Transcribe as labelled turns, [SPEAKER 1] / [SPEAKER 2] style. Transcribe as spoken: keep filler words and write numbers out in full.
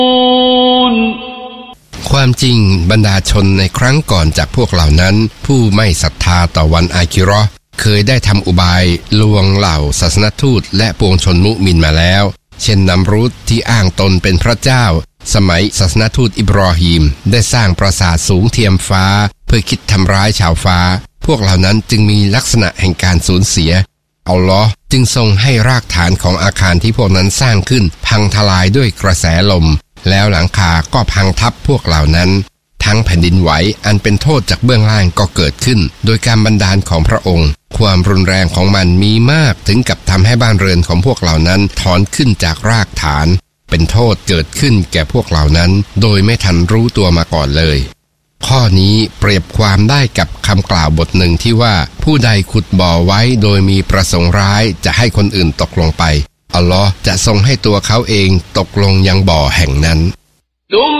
[SPEAKER 1] ความจริงบรรดาชนในครั้งก่อนจากพวกเหล่านั้นผู้ไม่ศรัทธาต่อวันอาคิเราะห์เคยได้ทำอุบายลวงเหล่าศาสนทูตและปวงชนมุมินมาแล้วเช่นนัมรูดที่อ้างตนเป็นพระเจ้าสมัยศาสนทูตอิบรอฮีมได้สร้างปราสาทสูงเทียมฟ้าเพื่อคิดทำร้ายชาวฟ้าพวกเหล่านั้นจึงมีลักษณะแห่งการสูญเสียอัลลอฮ์จึงทรงให้รากฐานของอาคารที่พวกนั้นสร้างขึ้นพังทลายด้วยกระแสลมแล้วหลังคาก็พังทับพวกเหล่านั้นทั้งแผ่นดินไหวอันเป็นโทษจากเบื้องล่างก็เกิดขึ้นโดยการบันดาลของพระองค์ความรุนแรงของมันมีมากถึงกับทำให้บ้านเรือนของพวกเหล่านั้นถอนขึ้นจากรากฐานเป็นโทษเกิดขึ้นแก่พวกเหล่านั้นโดยไม่ทันรู้ตัวมาก่อนเลยข้อนี้เปรียบความได้กับคำกล่าวบทหนึ่งที่ว่าผู้ใดขุดบ่อไว้โดยมีประสงค์ร้ายจะให้คนอื่นตกลงไปอัลลอฮ์จะทรงให้ตัวเขาเองตกลงยังบ่อแห่งนั้น